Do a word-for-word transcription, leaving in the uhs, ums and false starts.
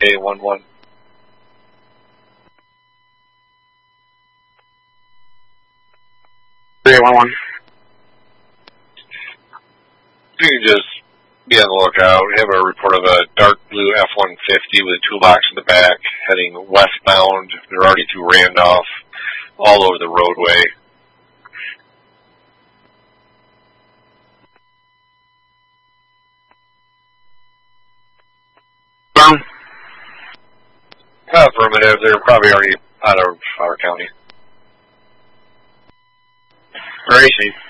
J one one. J one one. You can just be on the lookout. We have a report of a dark blue F one fifty with a toolbox in the back, heading westbound. They're already through Randolph, all over the roadway. Boom. Affirmative. They're probably already out of our county. Where is he?